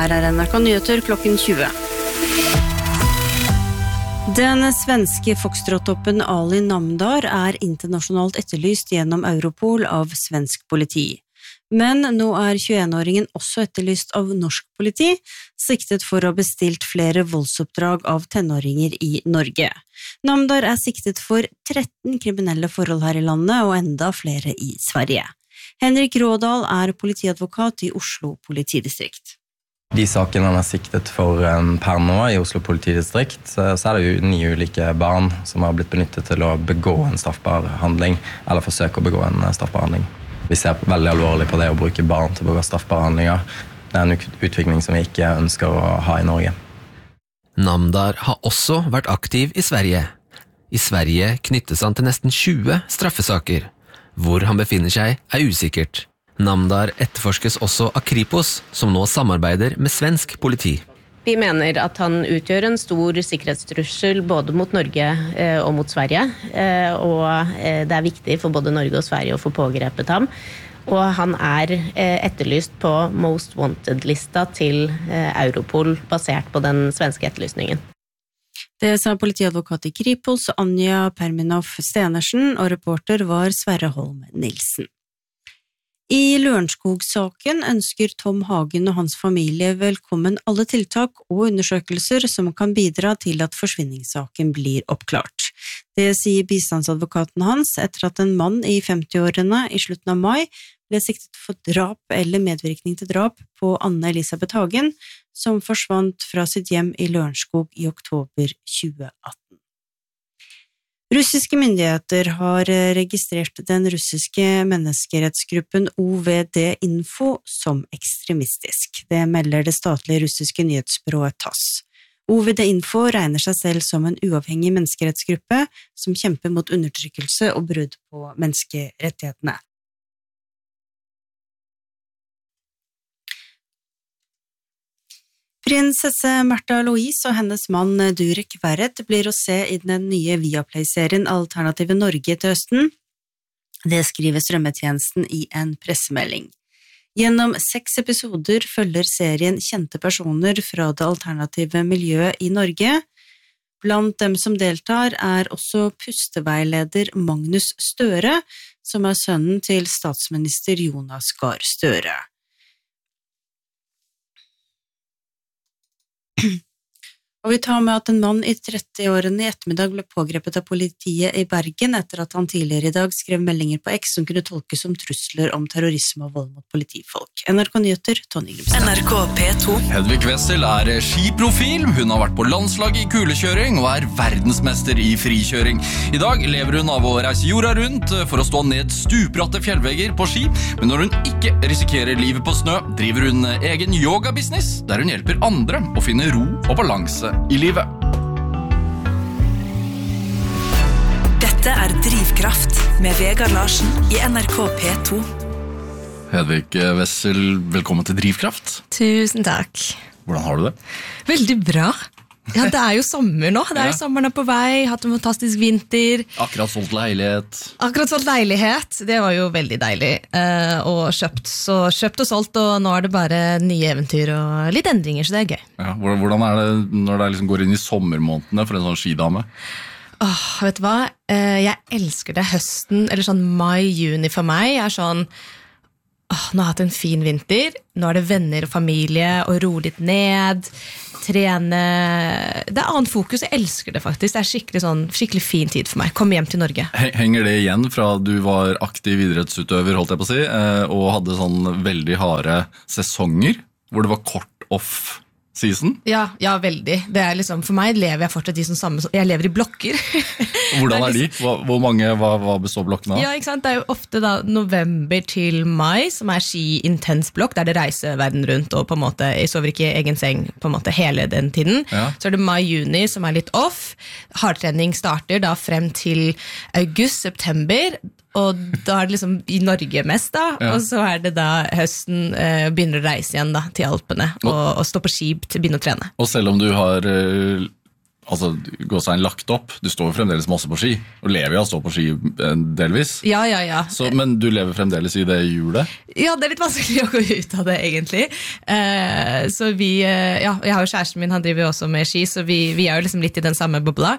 Her NRK Nyheter klokken 20. Den svenske foxtrot-toppen Ali Namdar internasjonalt etterlyst gjennom Europol av svensk politi. Men nå 21-åringen også etterlyst av norsk politi, siktet for å ha bestilt flere voldsoppdrag av tenåringer i Norge. Namdar siktet for 13 kriminelle forhold her i landet og enda flere i Sverige. Henrik Rådal politiadvokat i Oslo politidistrikt. De sakene han siktet for per nå i Oslo politidistrikt, så det jo 9 ulike barn som har blitt benyttet til å begå en straffbar handling, eller forsøke å begå en straffbar handling. Vi ser veldig alvorlig på det å bruke barn til å begå straffbare handlinger. Det en utvikling som vi ikke ønsker å ha i Norge. Namdar har også vært aktiv i Sverige. I Sverige knyttes han til nesten 20 straffesaker. Hvor han befinner seg usikkert. Namdar etterforskes også av Kripos, som nå samarbeider med svensk politi. Vi mener at han utgjør en stor sikkerhetstrussel både mot Norge og mot Sverige, og det viktig for både Norge og Sverige å få pågrepet ham. Og han etterlyst på Most Wanted-lista til Europol, basert på den svenske etterlysningen. Det sa politiadvokat i Kripos, Anja Perminoff-Stenersen, og reporter var Sverre Holm Nilsen. I Lørenskog-saken ønsker Tom Hagen og hans familie velkommen alle tiltak og undersøkelser som kan bidra til at forsvinningssaken blir oppklart. Det sier bistandsadvokaten hans etter at en mann i 50-årene i slutten av mai ble siktet for drap eller medvirkning til drap på Anne Elisabeth Hagen, som forsvant fra sitt hjem i Lørenskog i oktober 2018. Russiske myndigheter har registrert den russiske menneskerettsgruppen OVD Info som ekstremistisk. Det melder det statlige russiske nyhetsbyrået TASS. OVD Info regner seg selv som en uavhengig menneskerettsgruppe som kjemper mot undertrykkelse og brudd på menneskerettighetene. Prinsesse Märtha Louise og hennes mann Durek Verrett blir å se i den nye Viaplay-serien Alternative Norge til høsten. Det skriver strømmetjenesten i en pressemelding. Gjennom 6 episoder følger serien kjente personer fra det alternative miljøet i Norge. Blant dem som deltar også pusteveileder Magnus Støre, som sønnen til statsminister Jonas Gahr Støre. Og vi tar med at en mann i 30-årene i ettermiddag ble pågrepet av politiet i Bergen etter at han tidligere i dag skrev meldinger på X som kunne tolkes som trusler om terrorisme og vold mot politifolk. NRK Nyheter, Tonje Grimstad. NRK P2. Hedvig Wessel skiprofil, hun har vært på landslaget i kulekjøring og verdensmester i frikjøring. I dag lever hun av å reise jorda rundt for å stå ned stupratte fjellvegger på ski, men når hun ikke risikerer livet på snø, driver hun egen yoga-business, der hun hjelper andre å finne ro og balanse i livet. Dette Drivkraft med Vegard Larsen i NRK P2. Hedvig Wessel, velkommen til Drivkraft. Tusen takk. Hvordan har du det? Veldig bra. Ja, det jo sommer nå. Det jo sommeren på vei, hatt en fantastisk vinter. Akkurat solgt leilighet. Det var jo veldig deilig. Og kjøpt og solgt, og nå det bare nye eventyr og litt endringer, så det gøy. Ja, hvordan det når det liksom går inn i sommermånedene for en sånn skidame? Vet du hva? Jeg elsker det. Høsten, eller sånn mai-juni for meg, sånn nå har jeg hatt en fin vinter, nå det venner og familie, og ro litt ned, trene, det annet fokus, jeg elsker det faktisk, det skikkelig fin tid for meg, komme hjem til Norge. Henger det igjen fra du var aktiv idrettsutøver, holdt jeg på å si, og hadde sånn veldig harde sesonger, hvor det var kort off season? Ja, veldig. Det liksom, for meg lever jeg fortsatt de som samme, jeg lever i blokker. Hvordan de? Hvor mange, hva består blokkene av? Ja, ikke sant? Det jo ofte da november til mai, som ski-intens-blokk, der det reiser verden rundt, og på en måte, jeg sover ikke i egen seng på en måte hele den tiden. Ja. Så det mai-juni som litt off. Hardtrening starter da frem til august-september, og da det liksom i Norge mest da, og så det da høsten begynner å reise igjen da, til Alpene, og stå på skip til å begynne å trene. Og selv om du har altså, gåsetegn lagt opp. Du står fremdeles masse på ski, og lever av å stå på ski delvis. Ja. Så, men du lever fremdeles i det hjulet? Ja, det litt vanskelig å gå ut av det, egentlig. Så jeg har jo kjæresten min, han driver jo også med ski, så vi er jo liksom litt i den samme bobla.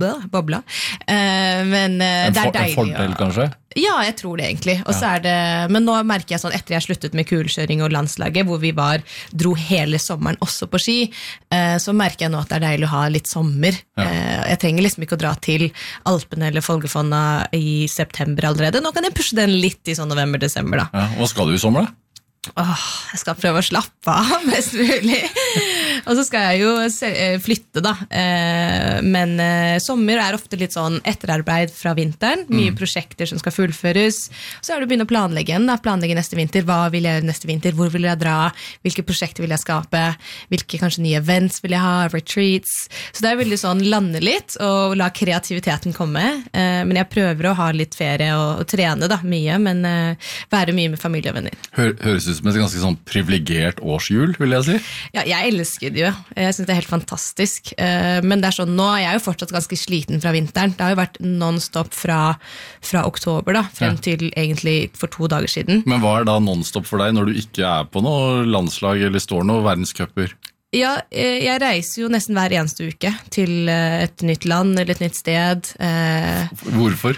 Men det deilig. En fordel, kanskje? Ja, jeg tror det egentlig. Og så det, men nå merker jeg sånn, etter jeg sluttet med kulekjøring og landslaget, hvor vi dro hele sommeren også på ski, så merker jeg nå at det deilig å ha litt sommer. Jeg trenger liksom ikke å dra til Alpene eller Folgefonna i september allerede. Nå kan jeg pushe den litt i sånn november-desember da. Ja, hva skal du i sommer da? Jeg skal prøve å slappe av mest mulig. Og så skal jeg jo flytte da. Men sommer ofte litt sånn etterarbeid fra vinteren. Mye prosjekter som skal fullføres. Så det å begynne å planlegge igjen. Planlegge neste vinter. Hva vil jeg gjøre neste vinter? Hvor vil jeg dra? Hvilke prosjekter vil jeg skape? Hvilke kanskje nye events vil jeg ha? Retreats? Så det veldig sånn lande litt og la kreativiteten komme. Men jeg prøver å ha litt ferie og trene da, mye, men være mye med familie og venner. Høres ut som et ganske sånn privilegert årshjul, vil jeg si. Ja, jeg elsker det jo. Jeg synes det helt fantastisk. Men det sånn, nå jeg jo fortsatt ganske sliten fra vinteren. Det har jo vært non-stop fra oktober da, frem til egentlig for 2 dager siden. Men hva da non-stop for deg når du ikke på noe landslag eller står noe verdenscuper? Ja, jeg reiser jo nesten hver eneste uke til et nytt land eller et nytt sted. Hvorfor?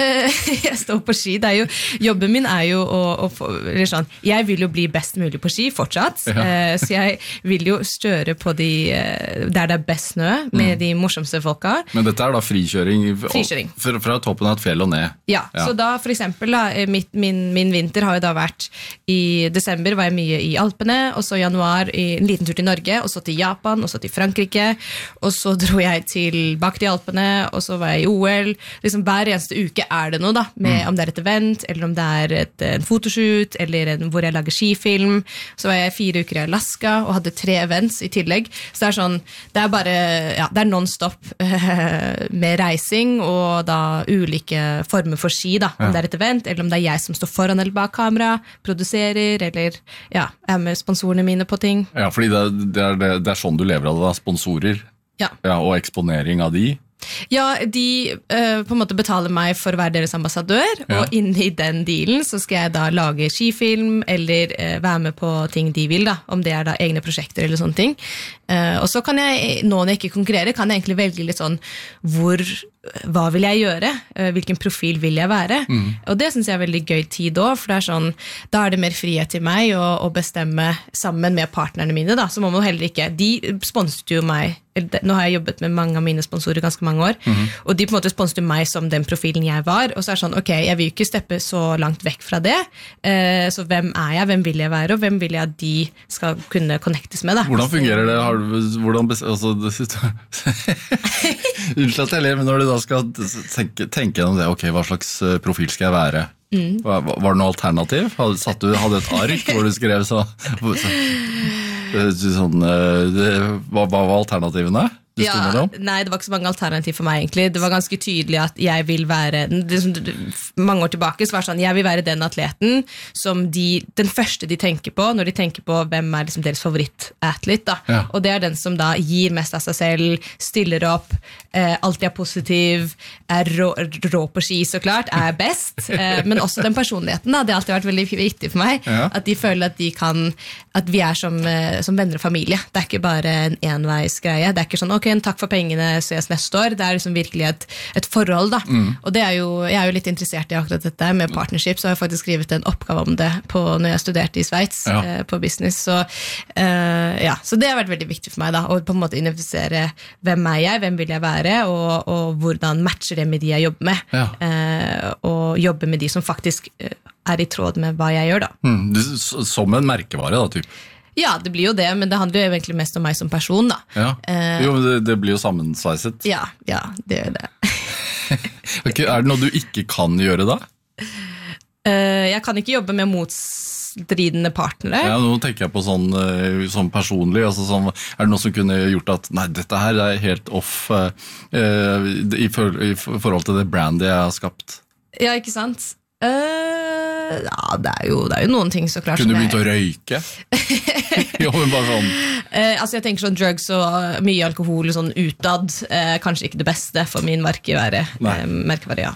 Jeg står på ski. Jobben min jo eller sånn, jeg vil jo bli best mulig på ski fortsatt, så jeg vil jo støre på der det best snø, med de morsomste folka. Men dette da frikjøring? Frikjøring. Fra toppen av et fjell og ned? Ja, så da for eksempel, min vinter har jo da vært i desember var jeg mye i Alpene, og så januar en liten tur til Norge, og så til Japan, og så til Frankrike, og så dro jeg tilbake til Alpene, og så var jeg i OL. Liksom hver eneste uke det noe da, med om det et event, eller om det en fotoshoot, eller hvor jeg lager skifilm. Så var jeg 4 uker i Alaska, og hadde 3 events i tillegg. Så det sånn, det bare, det non-stop med reising, og da ulike former for ski da, om det et event, eller om det jeg som står foran eller bak kamera, produserer, eller med sponsorene mine på ting. Ja, fordi det sånn du lever av det da, sponsorer og eksponering av de. Ja, de på en måte betaler meg for å være deres ambassadør, og inne i den dealen så skal jeg da lage skifilm, eller være med på ting de vil da, om det da egne prosjekter eller sånne ting. Og så kan jeg, nå når jeg ikke konkurrerer, kan jeg egentlig velge litt sånn, hva vil jeg gjøre? Hvilken profil vil jeg være? Og det synes jeg veldig gøy tid også, for det sånn, da det mer frihet til meg å bestemme sammen med partnerne mine da, så må man heller ikke, de sponset jo meg, nå har jeg jobbet med mange av mine sponsorer ganske mange år, og de på en måte sponset meg som den profilen jeg var, og så sånn, ok, jeg vil ikke steppe så langt vekk fra det, så hvem jeg, hvem vil jeg være, og hvem vil jeg at de skal kunne connectes med da? Hvordan fungerer det? Unnskyld at jeg ler, men når du da skal tenke gjennom det, ok, hva slags profil skal jeg være? Var det noe alternativ? Hadde et ark hvor du skrev hva var alternativene? Nei, det var ikke så mange alternativ for meg egentlig. Det var ganske tydelig at jeg vil være, mange år tilbake så var det sånn, jeg vil være den atleten som den første de tenker på når de tenker på hvem liksom deres favoritt-athlete da. Og det den som da gir mest av seg selv, stiller opp, alltid positiv, rå på ski så klart, best, men også den personligheten da, det har alltid vært veldig viktig for meg, at de føler at de kan, at vi som venner og familie. Det ikke bare en enveisgreie, det ikke sånn, ok, takk for pengene, ses neste år. Det liksom virkelig et forhold da. Og det jeg jo litt interessert i akkurat dette med partnership, så har jeg faktisk skrevet en oppgave om det når jeg studerte i Sveits på business. Så det har vært veldig viktig for meg da, å på en måte identifisere hvem jeg, hvem vil jeg være, og hvordan matcher det med de jeg jobber med. Og jobbe med de som faktisk i tråd med hva jeg gjør da. Som en merkevare da, typ? Ja, det blir jo det, men det handler jo egentlig mest om meg som person da. Jo, men det blir jo sammensveiset. Ja, det gjør det. Okay, det noe du ikke kan gjøre da? Jeg kan ikke jobbe med motstridende partnere. Ja, nå tenker jeg på sånn personlig, altså det noe som kunne gjort at, nei, dette her helt off i forhold til det brandet jeg har skapt? Ja, ikke sant? Ja, det er jo noen ting så klart. Kunne du begynt å røyke? Jo, men bare sånn. Altså jeg tenker sånn drugs og mye alkohol sånn utad, kanskje ikke det beste for min merkevare, ja.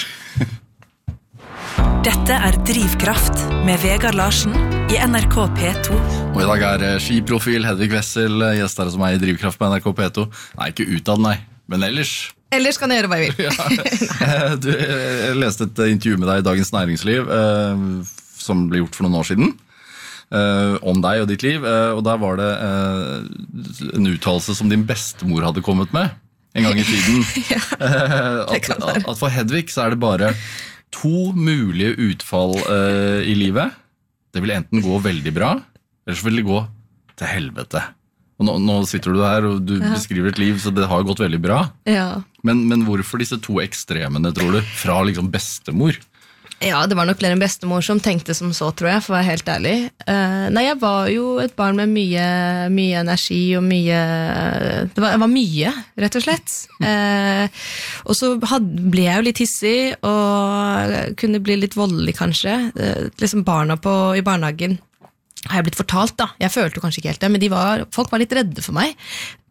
Dette er Drivkraft med Vegard Larsen i NRK P2. Og i dag er skiprofil Hedvig Wessel gjest her som er i Drivkraft på NRK P2. Nei, ikke utad, nei, men ellers. Ellers kan jeg gjøre hva jeg vil. Jeg leste et intervju med deg i Dagens Næringsliv, som ble gjort for noen år siden, om deg og ditt liv, og der var det en uttalelse som din bestemor hadde kommet med en gang i tiden. At for Hedvig så er det bare 2 mulige utfall i livet. Det vil enten gå veldig bra, eller så vil det gå til helvete. Og nå sitter du her og du beskriver et liv, så det har gått veldig bra. Men hvorfor disse 2 ekstremene, tror du, fra liksom bestemor? Ja, det var nok flere en bestemor som tenkte som så, tror jeg, for å være helt ærlig. Nei, jeg var jo et barn med mye energi og mye... Det var mye, rett og slett. Og så ble jeg jo litt hissig, og kunne bli litt voldelig, kanskje. Liksom barna i barnehagen har jeg blitt fortalt, da. Jeg følte jo kanskje ikke helt det, men folk var litt redde for meg.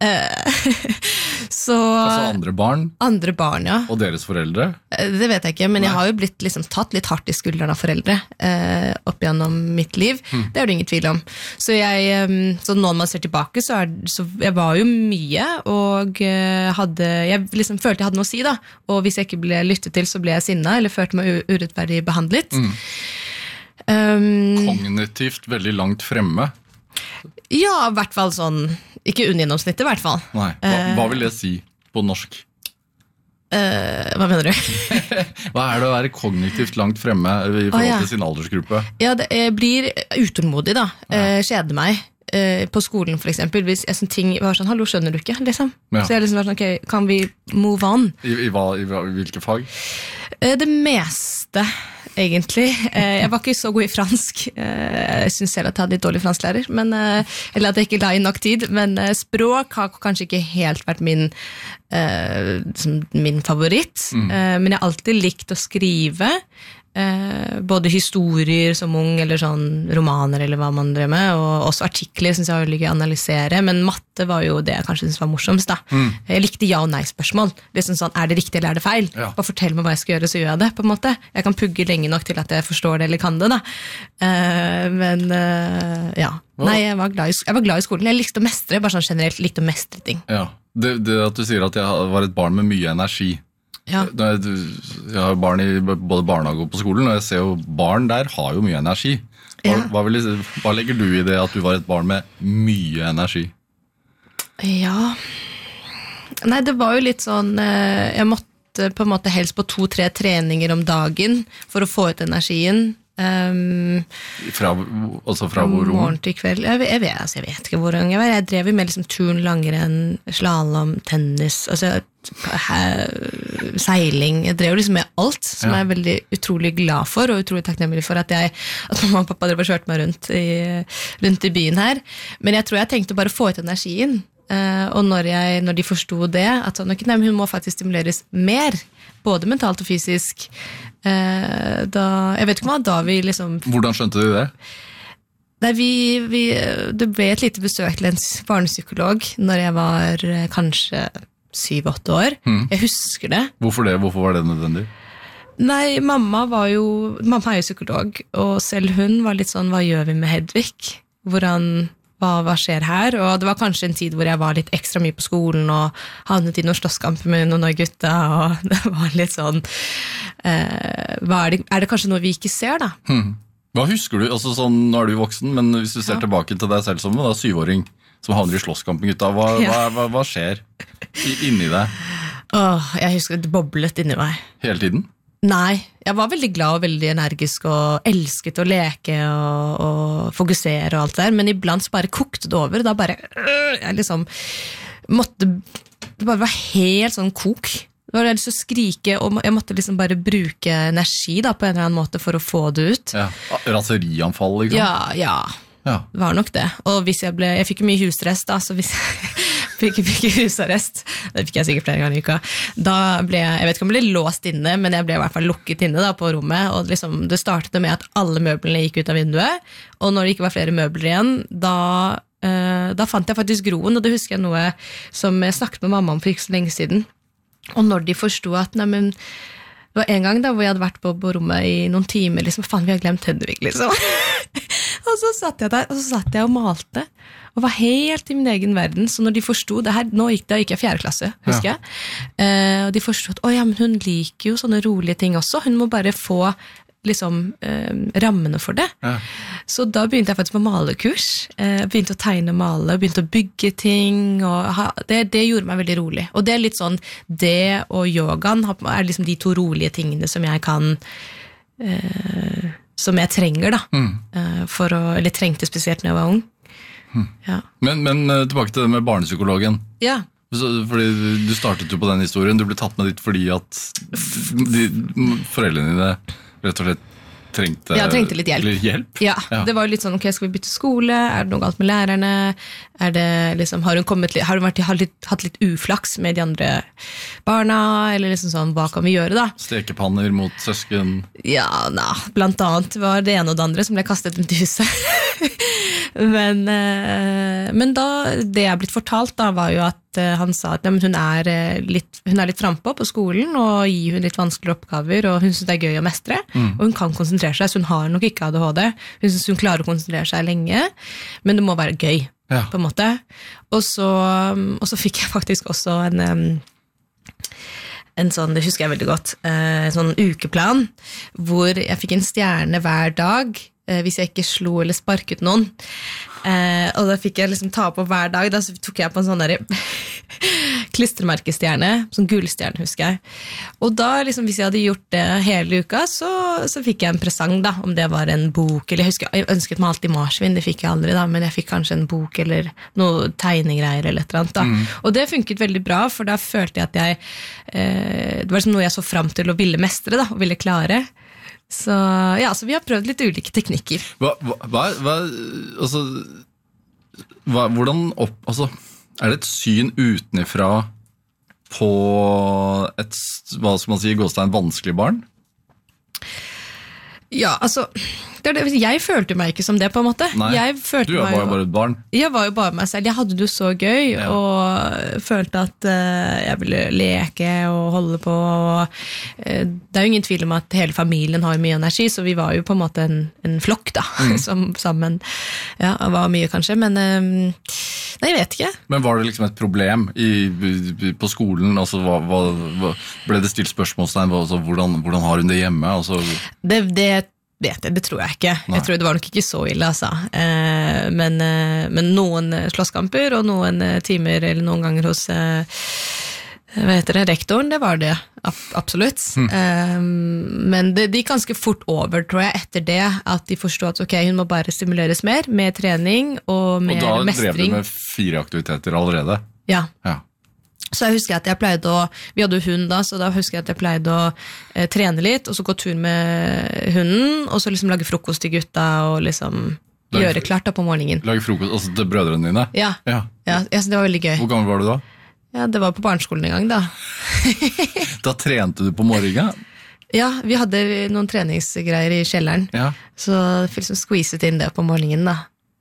Altså andre barn? Andre barn, ja. Og deres foreldre? Det vet jeg ikke, men jeg har jo blitt liksom tatt litt hardt i skulderen av foreldre opp gjennom mitt liv. Det er det ingen tvil om. Så når man ser tilbake, så jeg var jo mye, og jeg liksom følte jeg hadde noe å si, da. Og hvis jeg ikke ble lyttet til, så ble jeg sinnet, eller følte meg urettferdig behandlet. Kognitivt veldig langt fremme. Ja, i hvert fall sånn, ikke unngjennomsnittet i hvert fall. Nei, hva vil det si på norsk? Hva mener du? Hva er det å være kognitivt langt fremme i forhold til sin aldersgruppe? Ja, jeg blir utålmodig da, kjeder meg. På skolen for eksempel, hvis ting var sånn, hallo, skjønner du ikke, liksom? Så jeg liksom var sånn, ok, kan vi move on? I hvilke fag? Det meste, egentlig. Jeg var ikke så god i fransk. Jeg synes selv at jeg hadde litt dårlig fransklærer, eller at jeg ikke la inn nok tid, men språk har kanskje ikke helt vært min favoritt. Men jeg har alltid likt å skrive, både historier som ung, eller sånn romaner, eller hva man drev med, og også artikler synes jeg var veldig gøy å analysere, men matte var jo det jeg kanskje synes var morsomst da. Jeg likte ja- og nei-spørsmål. Liksom sånn, er det riktig eller er det feil? Bare fortell meg hva jeg skal gjøre, så gjør jeg det, på en måte. Jeg kan pugge lenge nok til at jeg forstår det eller kan det da. Nei, jeg var glad i skolen. Jeg likte å mestre, bare sånn generelt likte å mestre ting. Ja, det at du sier at jeg var et barn med mye energi. Jeg har barn i både barnehage og på skolen, og jeg ser jo barn der har jo mye energi. Hva legger du i det at du var et barn med mye energi? Ja, nei, det var jo litt sånn, jeg måtte på en måte helst på 2-3 treninger om dagen for å få ut energien. Fra hvor morgen til kveld. Jeg vet ikke hvor ung jeg var. Jeg drev jo med liksom turn, langrenn, slalom, tennis, seiling. Jeg drev liksom med alt som jeg er veldig utrolig glad for, og utrolig takknemlig for at mamma og pappa drev og kjørte meg rundt i byen her. Men jeg tror jeg tenkte bare å få ut energien. Og når de forstod det, at hun må faktisk stimuleres mer, både mentalt og fysisk. Jeg vet ikke hva da vi liksom... Hvordan skjønte du det? Nei, det ble et lite besøk til en barnepsykolog når jeg var kanskje 7-8 år. Jeg husker det. Hvorfor det? Hvorfor var det nødvendig? Nei, mamma er jo psykolog, og selv hun var litt sånn, hva gjør vi med Hedvig? Hva skjer her? Og det var kanskje en tid hvor jeg var litt ekstra mye på skolen og havnet i noen slåsskamper med noen av gutta, og det var litt sånn er det kanskje noe vi ikke ser da? Hva husker du? Altså sånn, nå er du voksen, men hvis du ser tilbake til deg selv som en 7-åring som havner i slåsskamp med gutta, hva skjer inni deg? Jeg husker det boblet inni meg. Hele tiden? Nei, jeg var veldig glad og veldig energisk og elsket å leke og fokusere og alt der, men iblant så bare kokte det over, da bare jeg liksom det bare var helt sånn kok. Det var lyst til å skrike, og jeg måtte liksom bare bruke energi da, på en eller annen måte for å få det ut. Ja, raserianfall liksom? Ja, det var nok det. Og hvis jeg fikk mye husstress da, så hvis jeg fikk husarrest. Det fikk jeg sikkert flere ganger i uka. Da ble jeg vet ikke om jeg ble låst inne, men jeg ble i hvert fall lukket inne da, på rommet, og liksom, det startet med at alle møblene gikk ut av vinduet, og når det ikke var flere møbler igjen, da fant jeg faktisk groen, og det husker jeg noe som jeg snakket med mamma om for ikke så lenge siden. Og når de forstod at, nei, men det var en gang da, hvor jeg hadde vært på rommet i noen timer, liksom, faen, vi har glemt Hedvig, liksom. Og så satt jeg der, og så satt jeg og malte, og var helt i min egen verden, så når de forstod det her, da gikk jeg 4. klasse, husker jeg, og de forstod at, ja, men hun liker jo sånne rolige ting også, hun må bare få liksom rammene for det. Ja. Så da begynte jeg faktisk på malekurs, begynte å tegne og male, begynte å bygge ting, og det gjorde meg veldig rolig. Og det litt sånn, det og yogaen liksom de 2 rolige tingene som jeg kan, som jeg trenger da, eller trengte spesielt når jeg var ung. Ja. Men tilbake til det med barnepsykologen. Ja. Fordi du startet jo på den historien, du ble tatt med dit fordi at foreldrene dine rett og slett trengte litt hjelp. Ja, det var jo litt sånn, ok, skal vi bytte skole? Er det noe galt med lærerne? Er det liksom, har hun hatt litt uflaks med de andre barna? Eller liksom sånn, hva kan vi gjøre da? Stekepanner mot søsken? Ja, blant annet var det ene og det andre som ble kastet rundt i huset. Men da, det jeg blitt fortalt da, var jo at han sa at hun er litt frempå på skolen, og gir hun litt vanskelige oppgaver, og hun synes det er gøy å mestre, og hun kan konsentrere seg, så hun har nok ikke ADHD. Hun synes hun klarer å konsentrere seg lenge, men det må være gøy, på en måte. Og så fikk jeg faktisk også en sånn, det husker jeg veldig godt, en sånn ukeplan, hvor jeg fikk en stjerne hver dag, hvis jeg ikke slo eller sparket noen. Og da fikk jeg liksom ta på hver dag, da så tok jeg på en sånn der klistremerkestjerne, sånn gullstjerne husker jeg. Og da liksom, hvis jeg hadde gjort det hele uka, så fikk jeg en presang da, om det var en bok, eller jeg ønsket meg alltid marsvin, det fikk jeg aldri da, men jeg fikk kanskje en bok eller noe tegnegreier eller et eller annet da. Og det funket veldig bra, for da følte jeg at det var liksom noe jeg så frem til å ville mestre da, og ville klare. Så ja, så vi har prøvd litt ulike teknikker. Hvordan er det et syn utenifra på et, hva skal man si, gåstein vanskelig barn? Ja, altså jeg følte meg ikke som det på en måte. Nei, du var jo bare et barn. Jeg var jo bare meg selv. Jeg hadde det jo så gøy, og følte at jeg ville leke og holde på. Og, det er jo ingen tvil om at hele familien har mye energi, så vi var jo på en måte en flokk da, som sammen var mye kanskje, men nei, jeg vet ikke. Men var det liksom et problem på skolen? Altså, ble det stilt spørsmålstegn? Altså, hvordan har hun det hjemme? Altså, det tror jeg ikke. Nei. Jeg tror det var nok ikke så ille, altså. Men noen slåsskamper og noen timer eller noen ganger hos rektoren, det var det absolutt. Men det gikk ganske fort over, tror jeg, etter det, at de forstod at ok, hun må bare stimuleres mer med trening og med mestring. Og da drev du med 4 aktiviteter allerede? Ja. Så jeg husker at jeg pleide vi hadde jo hund da, så da husker jeg at jeg pleide å trene litt, og så gå tur med hunden, og så liksom lage frokost til gutta, og liksom gjøre klart da på morgenen. Lage frokost også til brødrene dine? Ja, så det var veldig gøy. Hvor gammel var du da? Ja, det var på barneskolen en gang da. Da trente du på morgenen? Ja, vi hadde noen treningsgreier i kjelleren, så jeg fikk liksom squeezet inn det på morgenen da.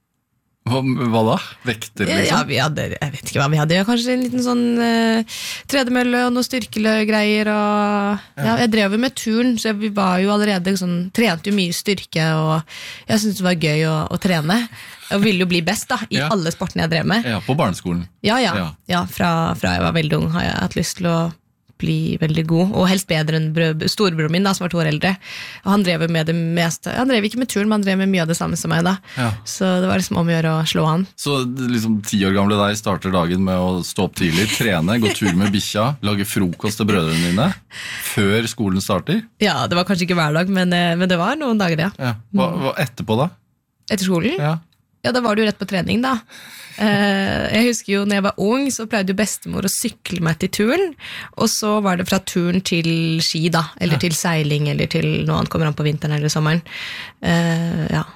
Hva da? Vekter liksom? Ja, jeg vet ikke hva vi hadde. Kanskje en liten sånn tredemølle og noen styrkelegreier. Jeg drev jo med turn, så vi var jo allerede sånn, trente jo mye styrke, og jeg syntes det var gøy å trene. Jeg ville jo bli best da, i alle sportene jeg drev med. Ja, på barneskolen? Ja, fra jeg var veldig ung har jeg hatt lyst til å bli veldig god, og helst bedre enn storebroren min da, som var 2 år eldre. Og han drev med det meste, han drev ikke med turn, men han drev med mye av det samme som meg da. Så det var liksom om å gjøre å slå han. Så liksom 10 år gamle deg starter dagen med å stå opp tidlig, trene, gå tur med bikkja, lage frokost til brødrene dine, før skolen starter? Ja, det var kanskje ikke hver dag, men det var noen dager, ja. Hva etterpå da? Etter skolen? Ja, da var det jo rett på trening da. Jeg husker jo når jeg var ung, så pleide jo bestemor å sykle meg til turen, og så var det fra turen til ski da, eller til seiling, eller til noe annet kommer an på vinteren eller sommeren.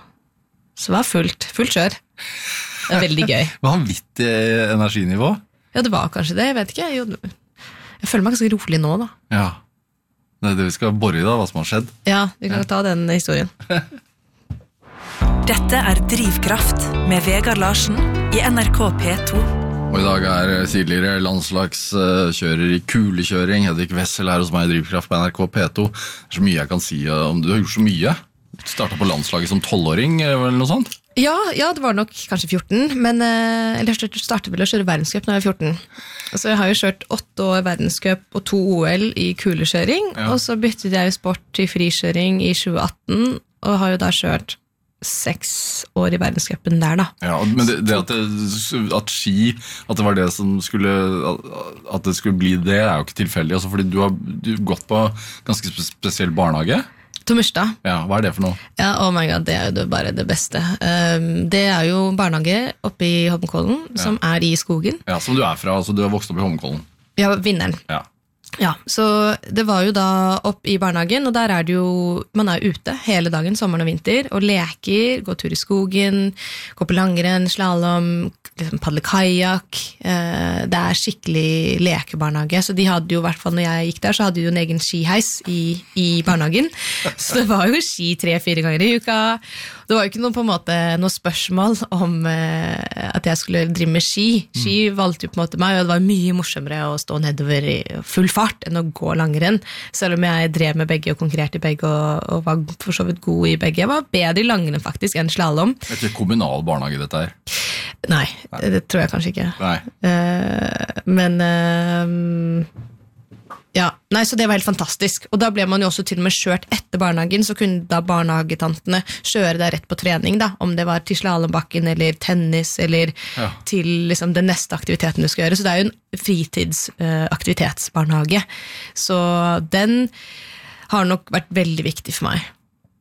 Så det var fullt kjør. Det var veldig gøy. Vanvittig energinivå. Ja, det var kanskje det, jeg vet ikke. Jeg føler meg ganske rolig nå, da. Ja, det vi skal bore i da, hva som har skjedd. Ja, vi kan ta den historien. Dette Drivkraft med Vegard Larsen i NRK P2. Og i dag tidligere landslagskjører i kulekjøring, Hedvig Wessel her hos meg i Drivkraft på NRK P2. Det så mye jeg kan si om du har gjort så mye. Du startet på landslaget som 12-åring, eller noe sånt? Ja, det var nok kanskje 14, men jeg startet vel å kjøre verdenscup når jeg var 14. Så jeg har jo kjørt 8 år verdenscup og 2 OL i kulekjøring, og så byttet jeg sport til frikjøring i 2018, og har jo da kjørt 6 år i verdenscupen der da. Ja, men det at ski, at det var det som skulle, at det skulle bli det, jo ikke tilfeldig, altså fordi du har gått på ganske spesiell barnehage. Tomerstad. Ja, hva det for noe? Ja, oh my god, det jo bare det beste. Det jo barnehage oppe i Holmenkollen, som i skogen. Ja, som du fra, altså du har vokst opp i Holmenkollen. Ja, vinneren. Ja, så det var jo da opp i barnehagen, og der det jo, man ute hele dagen, sommeren og vinter, og leker, går tur i skogen, går på langrenn, slalom, liksom padle kajak. Det skikkelig lekebarnehage, så de hadde jo, I hvert fall når jeg gikk der, så hadde de jo en egen skiheis i barnehagen, så det var jo ski 3-4 ganger i uka. Det var jo ikke noe, på en måte, noe spørsmål om at jeg skulle drive med ski. Ski valgte jo på en måte meg, og det var mye morsommere å stå nedover i full fart enn å gå langrenn, selv om jeg drev med begge og konkurrerte i begge og var for så vidt god i begge. Jeg var bedre i langrenn faktisk enn slalom. Det ikke kommunal barnehage dette her? Nei, det tror jeg kanskje ikke. Nei. Men ja, nei, så det var helt fantastisk. Og da ble man jo også til og med kjørt etter barnehagen, så kunne da barnehagetantene kjøre deg rett på trening da, om det var til slalombakken eller tennis eller til liksom den neste aktiviteten du skal gjøre. Så det jo en fritidsaktivitetsbarnehage. Så den har nok vært veldig viktig for meg.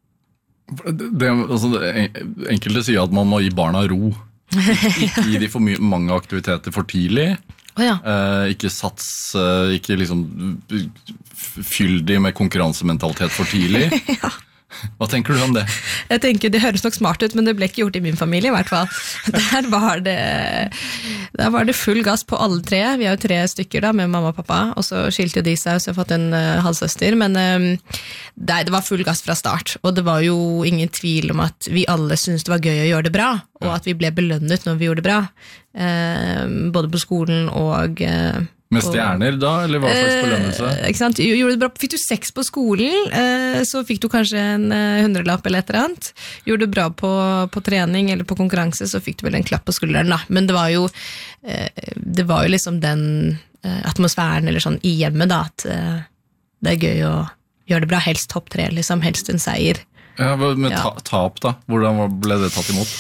Enkelte sier at man må gi barna ro. Ikke gi de for mange aktiviteter for tidlig. Ikke sats, ikke liksom fyll de med konkurransementalitet for tidlig. Hva tenker du om det? Jeg tenker det høres nok smart ut, men det ble ikke gjort i min familie I hvert fall. Der var det full gass på alle 3. Vi jo 3 stykker da, med mamma og pappa, og så skilte jo de seg, så jeg har fått en halvsøster, men det var full gass fra start, og det var jo ingen tvil om at vi alle syntes det var gøy å gjøre det bra, og at vi ble belønnet når vi gjorde det bra, både på skolen og med stjerner da, eller hva slags belønnelse? Ikke sant? Gjorde det bra. Fikk du 6 på skolen, så fikk du kanskje en 100-lapp eller et eller annet. Gjorde du bra på trening eller på konkurranse, så fikk du vel en klapp på skulderen da. Men det var jo liksom den atmosfæren eller sånn I hjemmet da, at det gøy å gjøre det bra, helst topp 3, liksom, helst en seier. Ja, med tap da, hvordan ble det tatt imot?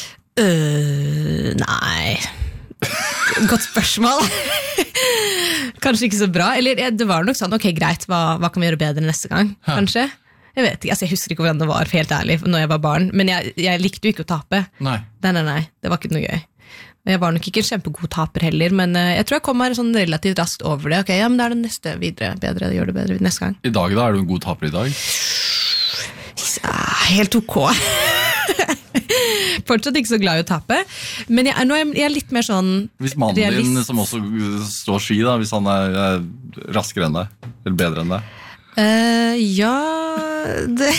Nei, godt spørsmål. Kanskje ikke så bra, eller det var nok sånn, ok, greit, hva kan vi gjøre bedre neste gang, kanskje? Jeg vet ikke, altså jeg husker ikke hvordan det var, for helt ærlig, når jeg var barn, men jeg likte jo ikke å tape. Nei, det var ikke noe gøy. Jeg var nok ikke en kjempegod taper heller, men jeg tror jeg kom her sånn relativt raskt over det. Ok, ja, men det det neste videre, bedre, gjør det bedre neste gang. I dag da, du en god taper I dag? Helt ok. Fortsatt ikke så glad I å tape, men nå jeg litt mer sånn hvis mannen din som også står ski da, hvis han raskere enn deg, eller bedre enn deg? Ja, det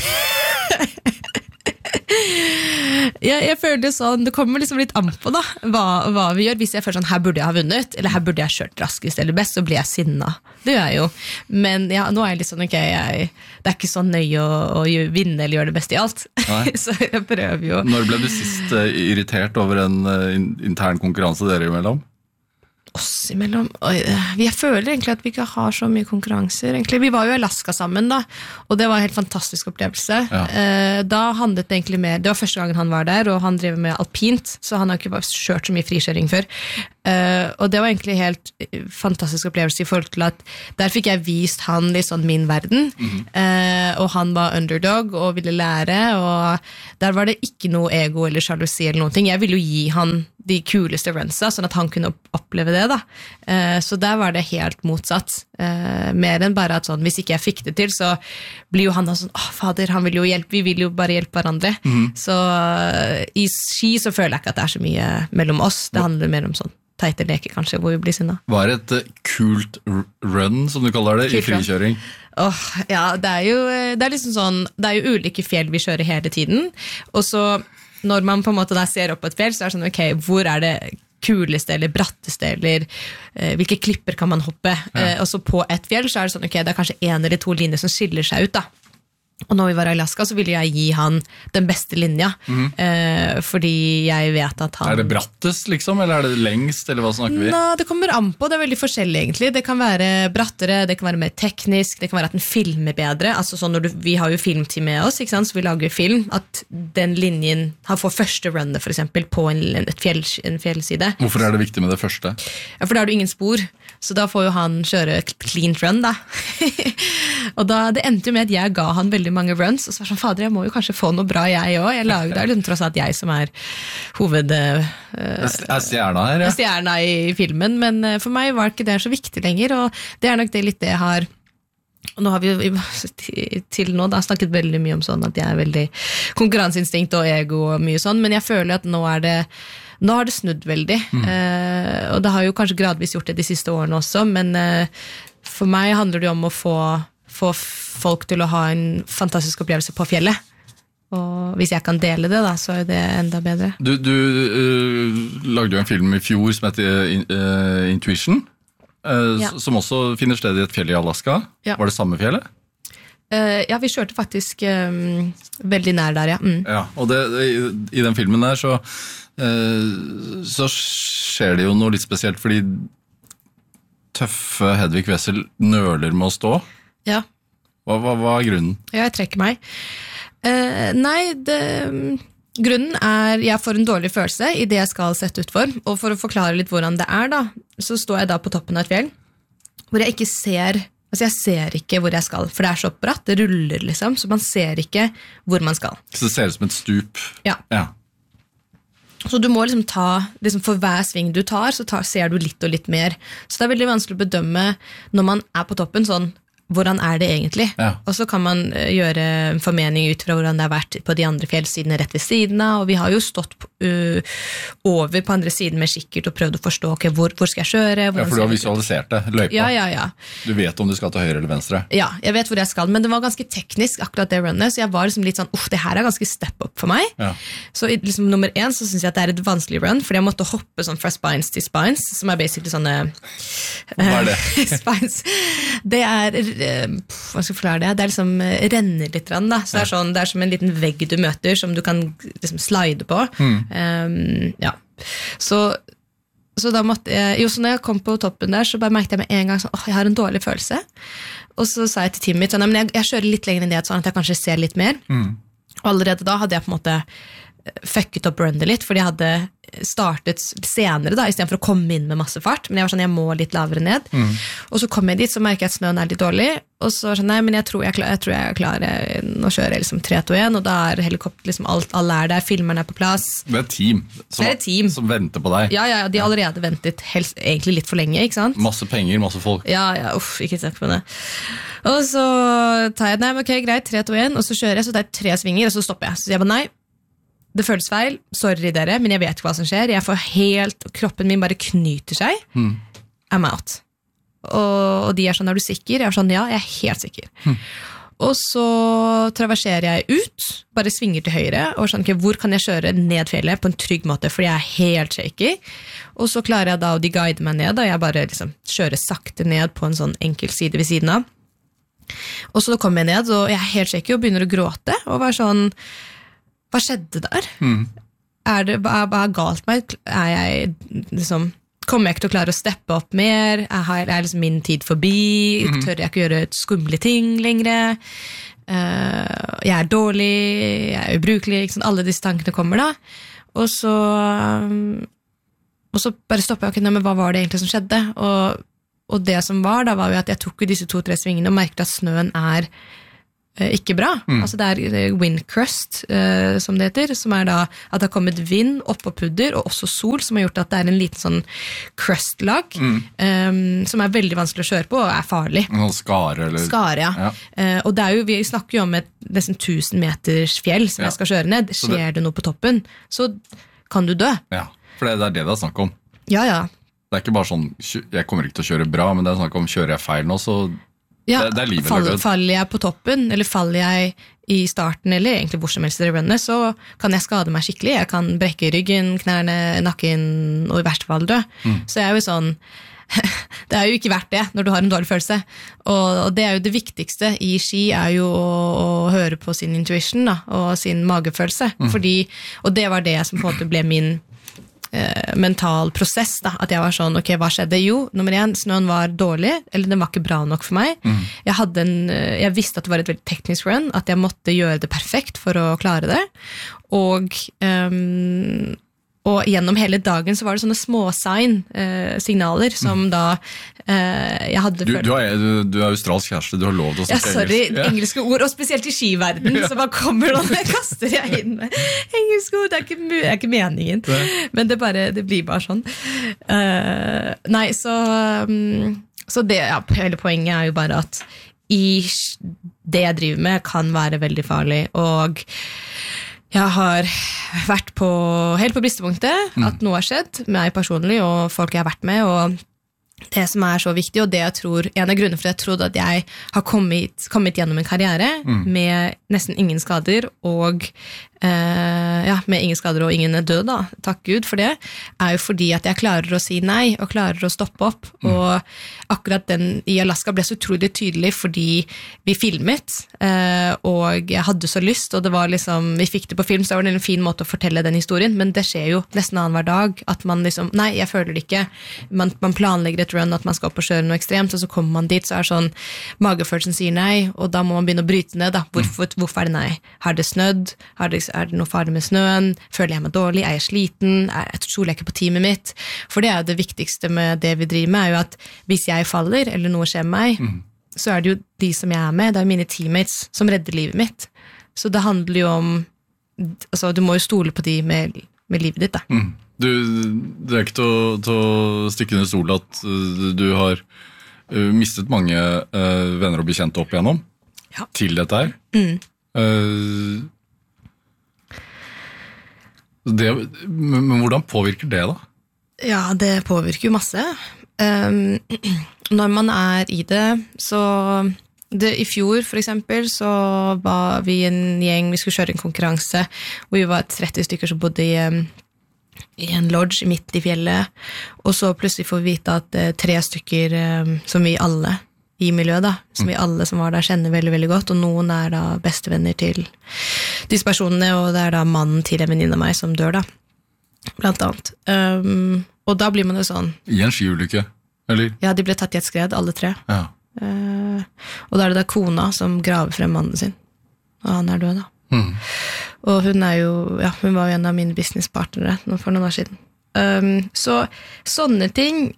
jeg føler det sånn, det kommer liksom litt an på da, hva vi gjør. Hvis jeg føler sånn, her burde jeg ha vunnet, eller her burde jeg kjørt raskest eller best, så blir jeg sinna. Det gjør jeg jo. Men ja, nå jeg litt sånn, ok, det ikke så nøye å vinne eller gjøre det beste I alt. Så jeg prøver jo. Når ble du sist irritert over en intern konkurranse dere imellom? Oss imellom. Jeg føler egentlig at vi ikke har så mye konkurranser. Egentlig. Vi var jo I Alaska sammen da, og det var en helt fantastisk opplevelse. Da handlet det egentlig mer, det var første gangen han var der, og han driver med alpint, så han har ikke kjørt så mye frikjøring før. Og det var egentlig helt fantastisk opplevelse I forhold til at der fikk jeg vist han litt sånn min verden, og han var underdog og ville lære, og der var det ikke noe ego eller sjalusi eller noen ting. Jeg ville jo gi han de kuleste runsa, sånn at han kunne oppleve det da. Så der var det helt motsatt. Mer enn bare at sånn, hvis ikke jeg fikk det til, så blir jo han da sånn, fader, han vil jo hjelpe, vi vil jo bare hjelpe hverandre. Så I ski så føler jeg ikke at det så mye mellom oss, det handler mer om sånn teite leker kanskje, hvor vi blir sinna. Hva et kult run, som du kaller det, i frikjøring? Ja, det er liksom sånn, det er jo ulike fjell vi kjører hele tiden, og så når man på en måte da ser opp på et fjell, så er det sånn, ok, hvor er det kuleste eller bratteste, eller hvilke klipper kan man hoppe? Og så på et fjell så er det sånn, ok, det er kanskje en eller to linjer som skiller seg ut da. Og når vi var i Alaska, så ville jeg gi han den beste linja, fordi jeg vet at han... det brattest, liksom, eller det lengst, eller hva snakker vi? Nå, det kommer an på, det veldig forskjellig egentlig. Det kan være brattere, det kan være mer teknisk, det kan være at den filmer bedre. Altså sånn vi har jo filmteam med oss, ikke sant? Så vi lager film, at den linjen han får første runnet, for eksempel, på en fjellside. Hvorfor det viktig med det første? Ja, for da har du ingen spor, så da får jo han kjøre clean run, da. Og det endte jo med at jeg ga han veldig mange runs, og så var det sånn, fader, jeg må jo kanskje få noe bra jeg også. Jeg lager det liksom tross alt jeg som hoved... stjerna her, ja. Stjerna i filmen, men for meg var ikke det så viktig lenger, og det er nok det litt det jeg har... Og nå har vi jo til nå da snakket veldig mye om sånn at jeg er veldig konkurranseinstinkt og ego og mye sånn, men jeg føler at nå har det snudd veldig, og det har jo kanskje gradvis gjort det de siste årene også, men for meg handler det om å få folk til å ha en fantastisk opplevelse på fjellet, og hvis jeg kan dele det da, så er det enda bedre. Du lagde jo en film i fjor som heter Intuition, som også finner sted i et fjell i Alaska. Ja. Var det samme fjellet? Ja, vi kjørte faktisk veldig nær der, ja. Ja, og i den filmen der så skjer det jo noe litt spesielt, fordi tøffe Hedvig Wessel nøler med å stå. Ja. Hva grunnen? Ja, jeg trekker meg. Grunnen jeg får en dårlig følelse i det jeg skal sette ut for, og for å forklare litt hvordan det da, så står jeg da på toppen av et fjell, hvor jeg ikke ser, altså jeg ser ikke hvor jeg skal, for det så bratt, det ruller liksom, så man ser ikke hvor man skal. Så det ser ut som et stup? Ja. Så du må liksom for hver sving du tar, så ser du litt og litt mer. Så det veldig vanskelig å bedømme når man på toppen sånn, hvordan det egentlig? Ja. Og så kan man gjøre en formening ut fra hvordan det har vært på de andre fjellsidene rett ved siden av, og vi har jo stått over på andre siden med kikkert og prøvd å forstå, ok, hvor skal jeg kjøre? Ja, for du har visualisert det, løypa. Ja. Du vet om du skal til høyre eller venstre. Ja, jeg vet hvor jeg skal, men det var ganske teknisk akkurat det runnet, så jeg var liksom litt sånn, det her ganske step up for meg. Ja. Så liksom nummer 1 så synes jeg at det et vanskelig run, fordi jeg måtte hoppe sånn fra spines til spines, som basically sånne... Hva det? Spines. Det hva skal jeg forklare det? Det liksom renner litt, da. Så det som en liten vegg du møter, som du kan liksom slide på. Ja. Så da måtte jeg, så når jeg kom på toppen der, så bare merkte jeg med en gang sånn, jeg har en dårlig følelse. Og så sa jeg til teamet mitt, sånn, men jeg kjører litt lenger enn det, sånn at jeg kanskje ser litt mer. Og allerede da hadde jeg på en måte fucket opp rundet litt, fordi jeg hadde startet senere da, i stedet for å komme inn med masse fart, men jeg var sånn, jeg må litt lavere ned. Og så kom jeg dit, så merker jeg at snøen litt dårlig, og så sånn, nei, men jeg tror jeg klarer å kjøre liksom 3-2-1, og da helikopter, liksom alle der, filmerne på plass. Det et team som venter på deg. Ja, de har allerede ventet egentlig litt for lenge, ikke sant? Masse penger, masse folk. Ja, ikke snakk på det. Og så tar jeg, nei, men ok, greit, 3-2-1, og så kjører jeg, så det 3 svinger, og så stopper jeg. Så jeg bare, nei, det føles feil, sorry dere, men jeg vet ikke hva som skjer. Jeg får kroppen min bare knyter seg. I'm out. Og de sånn, er du sikker? Jeg sånn, ja, jeg helt sikker. Og så traverserer jeg ut, bare svinger til høyre, og sånn, okay, hvor kan jeg kjøre ned fjellet på en trygg måte, fordi jeg helt shaky. Og så klarer jeg da, og de guider meg ned, og jeg bare liksom kjører sakte ned på en sånn enkel side ved siden av. Og så kommer jeg ned, og jeg helt shaky, og begynner å gråte, og var sånn, hva skjedde der? Hva galt meg? Jeg liksom, kommer jeg ikke til å klare å steppe opp mer? Liksom min tid forbi? Tør jeg ikke gjøre skumle ting lenger? Jeg dårlig, jeg ubrukelig, liksom, alle disse tankene kommer da. Og så bare stopper jeg, okay, men hva var det egentlig som skjedde? Og det som var da, var jo at jeg tok disse 2-3 svingene og merket at snøen ikke bra. Altså det wind crust, som det heter, som da at det har kommet vind oppå pudder, og også sol, som har gjort at det en liten sånn crust-lag, som veldig vanskelig å kjøre på, og farlig. Skare, eller? Skare, ja. Og det jo, vi snakker jo om et nesten 1000 meters fjell som jeg skal kjøre ned. Skjer det noe på toppen, så kan du dø. Ja, for det det har snakket om. Ja. Det ikke bare sånn, jeg kommer ikke til å kjøre bra, men det snakk om, kjører jeg feil nå, så det er livet eller død. Faller jeg på toppen, eller faller jeg i starten, eller egentlig hvor som helst i runnet, så kan jeg skade meg skikkelig. Jeg kan brekke ryggen, knærne, nakken, og i verste fall dø. Så jeg jo sånn, det jo ikke verdt det når du har en dårlig følelse. Og det jo det viktigste i ski, jo å høre på sin intuition da, og sin magefølelse. Og det var det som på en måte ble min mental prosess da, at jeg var sånn, ok, hva skjedde? Jo, nummer 1, snøen var dårlig, eller den var ikke bra nok for meg. Jeg visste at det var et veldig teknisk run, at jeg måtte gjøre det perfekt for å klare det, og gjennom hele dagen så var det sånne små signaler som da jeg hadde du australsk kjæreste, du har lov til å snakke engelsk. Engelske ord, og spesielt i skiverden, så bare kommer noen, kaster jeg inn med engelske ord, det ikke meningen, men det blir bare sånn. Nei, så det, hele poenget jo bare at det jeg driver med kan være veldig farlig, og jeg har vært helt på bristepunktet at noe har skjedd med meg personlig og folk jeg har vært med, og det som så viktig, og det jeg tror, en av grunnene for at jeg trodde at jeg har kommet gjennom en karriere med nesten ingen skader, og med ingen skader og ingen død da, takk Gud for det, jo fordi at jeg klarer å si nei, og klarer å stoppe opp, og akkurat den i Alaska ble så utrolig tydelig fordi vi filmet, og jeg hadde så lyst, og det var liksom, vi fikk det på film, så var det en fin måte å fortelle den historien, men det skjer jo nesten annen hver dag, at man liksom, nei, jeg føler det ikke, man planlegger et run, at man skal opp og kjøre noe ekstremt, og så kommer man dit, så det sånn, magefølelsen sier nei, og da må man begynne å bryte ned da, hvorfor det nei? Har det snødd? Det noe farlig med snøen? Føler jeg meg dårlig? Jeg sliten? Stoler jeg ikke på teamet mitt? For det jo det viktigste med det vi driver med, jo at hvis jeg faller, eller noe skjer med meg, så det jo de som jeg med, det mine teammates som redder livet mitt. Så det handler jo om, altså du må jo stole på de med livet ditt da. Det ikke til å stikke under stol at du har mistet mange venner og bekjente opp igjennom til dette her. Men hvordan påvirker det da? Ja, det påvirker jo masse. Når man i det, så i fjor for eksempel, så var vi en gjeng, vi skulle kjøre en konkurranse, hvor vi var 30 stykker som bodde i en lodge midt i fjellet, og så plutselig får vi vite at 3 stykker som vi alle i miljøet da, som vi alle som var der kjenner veldig, veldig godt, og noen da bestevenner til disse personene, og det da mannen til en venninne av meg som dør da, blant annet. Og da blir man jo sånn... I en skiulykke, eller? Ja, de ble tatt i et skred, alle 3. Ja. Og da det da kona som graver frem mannen sin, og han død da. Og hun jo, hun var jo en av mine businesspartnere for noen år siden. Så sånne ting,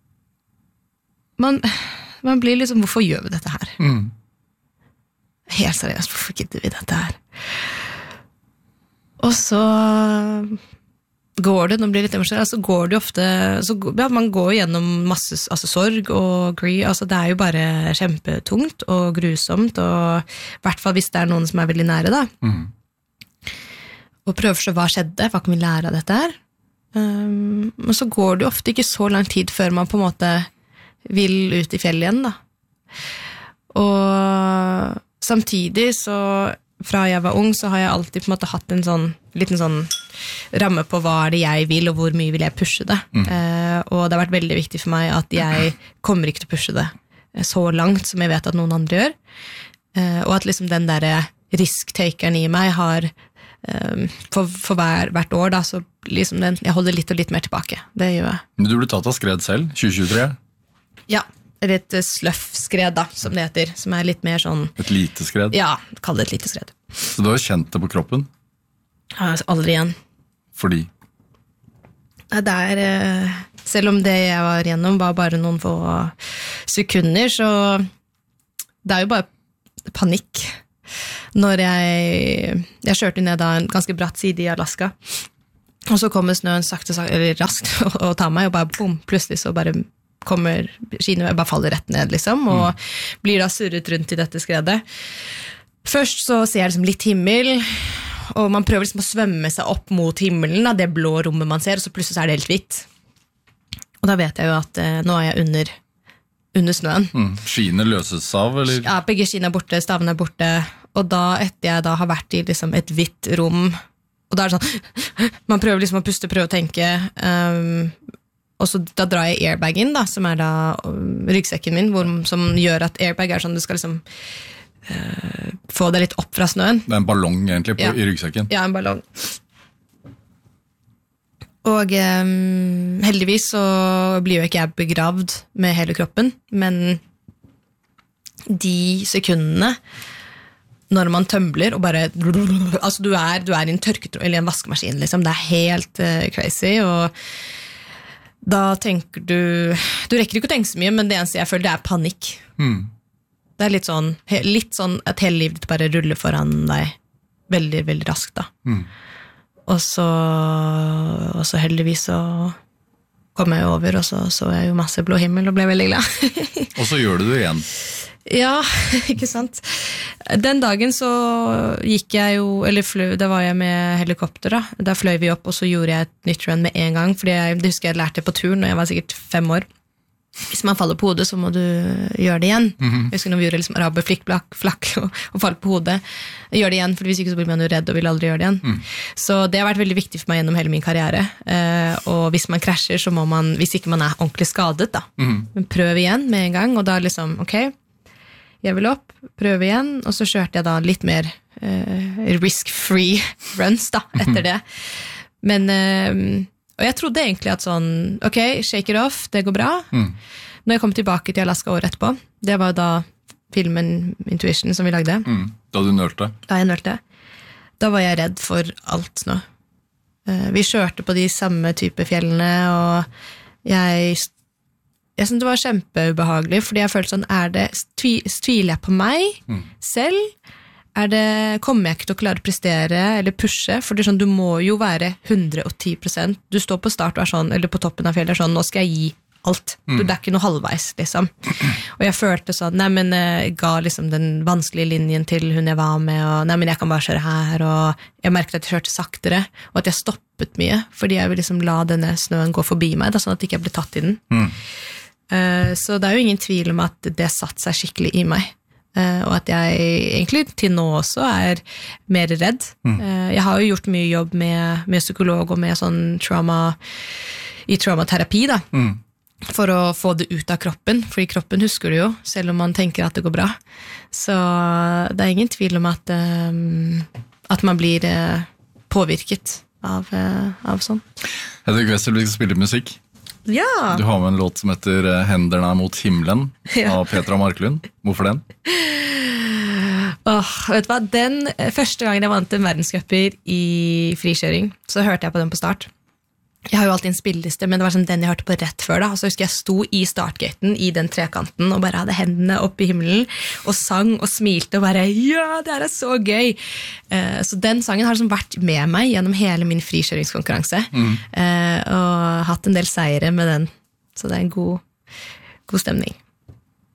man blir liksom, hvorfor gjør vi dette her? Helt seriøst, hvorfor gidder vi dette her? Og så går det, nå blir det litt emosjonelt, så går det ofte, man går gjennom masse sorg og grief, altså det jo bare kjempetungt og grusomt, og i hvert fall hvis det noen som veldig nære da. Og prøver så hva skjedde, hva kan vi lære av dette her? Men så går det ofte ikke så lang tid før man på en måte vil ut i fjellet igjen da. Og samtidig så fra jeg var ung så har jeg alltid på en måte hatt en liten sånn ramme på hva det jeg vil og hvor mye vil jeg pushe det. Og det har vært veldig viktig for meg at jeg kommer ikke til å pushe det så langt som jeg vet at noen andre gjør. Og at liksom den der risk-takeren i meg har for hvert år da, så liksom jeg holder litt og litt mer tilbake. Det gjør jeg. Men du ble tatt av skred selv, 2023? Ja, et sløff-skred da, som det heter, som litt mer sånn... Et lite skred? Ja, kall det et lite skred. Så du har kjent det på kroppen? Ja, aldri igjen. Fordi? Det selv om det jeg var gjennom var bare noen få sekunder, så det jo bare panikk. Når jeg kjørte ned da en ganske bratt side i Alaska, og så kommer snøen raskt og tar meg, og bare boom, plutselig så bare kommer skinen, jeg bare faller rett ned liksom, og blir da surret rundt i dette skredet. Først så ser jeg liksom litt himmel, og man prøver liksom å svømme seg opp mot himmelen, da, det blå rommet man ser, og så plutselig så det helt hvitt. Og da vet jeg jo at nå er jeg under snøen. Skiene løses av, eller? Ja, begge skiene borte, stavene borte. Og da, etter jeg da har vært i liksom et hvitt rom, og da det sånn, man prøver liksom å puste, prøve å tenke, og så da drar jeg airbagen da, som da ryggsekken min, som gjør at airbag sånn, du skal liksom få det litt opp fra snøen. Det en ballong egentlig i ryggsekken? Ja, en ballong. Og heldigvis så blir jo ikke jeg begravd med hele kroppen, men de sekundene når man tømbler og bare altså du er i en tørketråd eller en vaskemaskin liksom, det helt crazy og da tenker du rekker ikke å tenke så mye, men det eneste jeg føler det panikk. Det litt sånn at hele livet ditt bare ruller foran deg veldig, veldig raskt da. Og så heldigvis så kom jeg over, og så jeg jo masse blå himmel og ble veldig glad. Og så gjør du det igjen. Ja, ikke sant. Den dagen så gikk jeg jo, eller da var jeg med helikopter da. Da fløy vi opp, og så gjorde jeg et nytt run med en gang, fordi det husker jeg lærte på turen, når jeg var sikkert 5 år. Hvis man faller på hodet, så må du gjøre det igjen. Jeg husker når vi gjorde liksom araber, flakk og faller på hodet. Gjør det igjen, for hvis ikke så blir man jo redd og vil aldri gjøre det igjen. Så det har vært veldig viktig for meg gjennom hele min karriere. Og hvis man krasjer, så må man, hvis ikke man ordentlig skadet da, men prøv igjen med en gang, og da liksom, ok, jeg vil opp, prøve igjen, og så kjørte jeg da litt mer risk-free runs da, etter det. Men og jeg trodde egentlig at sånn, ok, shake it off, det går bra. Når jeg kom tilbake til Alaska året etterpå, det var da filmen Intuition som vi lagde. Da du nølte? Da jeg nølte. Da var jeg redd for alt snø. Vi kjørte på de samme type fjellene, og jeg synes det var kjempeubehagelig, fordi jeg følte sånn, tviler jeg på meg selv? Kommer jeg ikke til å klare å prestere eller pushe, for det sånn, du må jo være 110%. Du står på start og sånn, eller på toppen av fjellet, sånn, nå skal jeg gi alt. Det ikke noe halvveis, liksom. Og jeg følte sånn, jeg ga liksom den vanskelige linjen til hun jeg var med, og men jeg kan bare kjøre her, og jeg merket at jeg kjørte saktere, og at jeg stoppet mye, fordi jeg ville liksom la denne snøen gå forbi meg, da, sånn at jeg ikke ble tatt i den. Så det jo ingen tvil om at det satt seg skikkelig i meg. Og at jeg egentlig til nå også mer redd. Jeg har jo gjort mye jobb med psykolog og med sånn traumaterapi da, for å få det ut av kroppen, fordi kroppen husker det jo, selv om man tenker at det går bra. Så det ingen tvil om at man blir påvirket av sånn. Hedvig Wessel, vi skal spille musikk. Ja. Du har med en låt som heter Henderne mot himmelen av Petra Marklund. Hvorfor den? Vet du hva? Den første gangen jeg vant en verdenscuper i frikjøring, så hørte jeg på den på start. Jeg har jo alltid en spilleliste, men det var sånn den jeg hørte på rett før da. Så husker jeg sto i startgaten i den trekanten og bare hadde hendene opp i himmelen og sang og smilte og bare, ja, det er så gøy. Så den sangen har liksom vært med meg gjennom hele min frikjøringskonkurranse og hatt en del seire med den. Så det en god stemning.